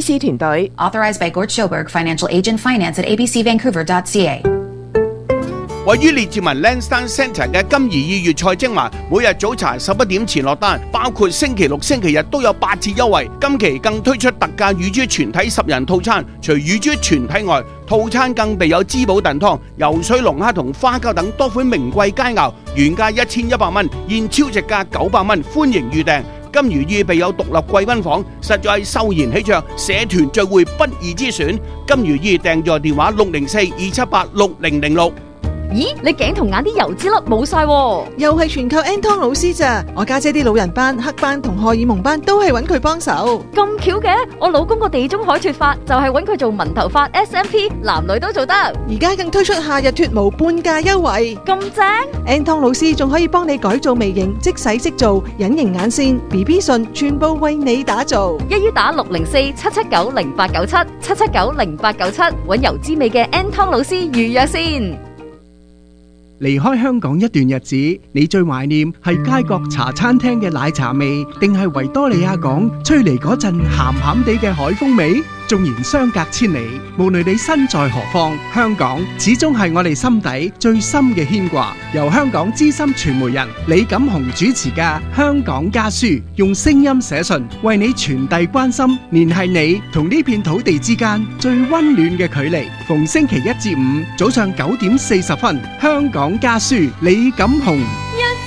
ABC 團隊。 Authorized by Gord Schoberg, Financial Agent, Finance at abcvancouver.ca。 位於列治文 Lansdowne Centre 嘅金怡意粵菜精華，每日早茶11點前落單，包括星期六、星期日都有8折優惠。今期更推出特價乳豬全體10人套餐，除乳豬全體外，套餐更備有滋補燉湯、游水龍蝦同花膠等多款名貴佳肴，原價1100蚊，現超值價900蚊，歡迎預訂。金如意備有獨立貴賓房，實在秀賢喜鵲，社團聚會不二之選。金如意訂座電話604-278-6006。 咦，你頸同眼啲油脂粒冇晒喎， 又係全靠 Anton 老師咋？我家姐啲老人斑、黑斑同荷爾蒙斑都係揾佢幫手。 咁巧嘅，我老公個地中海脫髮就係揾佢做紋頭髮 SMP， 男女都做得。 而家更推出夏日脫毛半價優惠， 咁正 ！Anton 老師仲可以幫你改造微型，即洗即做，隱形眼線、BB 唇，全部為你打造。 一於打604-779-0897，779-0897，揾油脂味嘅 Anton 老師預約先。 離開香港一段日子，你最懷念係街角茶餐廳嘅奶茶味，定係維多利亞港吹嚟嗰陣鹹鹹地嘅海風味？縱然相隔千里，無論你身在何方，香港始終係我哋心底最深嘅牽掛。由香港資深傳媒人李錦雄主持嘅《香港家書》，用聲音寫信，為你傳遞關心，聯繫你同呢片土地之間最溫暖嘅距離。逢星期一至五早上9點40分，《香港家書》李錦雄。